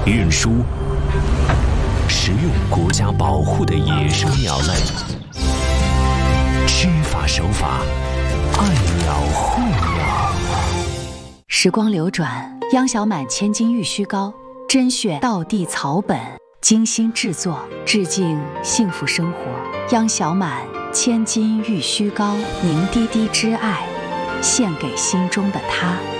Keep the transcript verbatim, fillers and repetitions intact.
运输，食用国家保护的野生鸟类，吃法手法，爱鸟护鸟。 时光流转，央小满千金玉虚膏，甄选道地草本，精心制作，致敬幸福生活。央小满千金玉虚膏，您滴滴之爱，献给心中的他。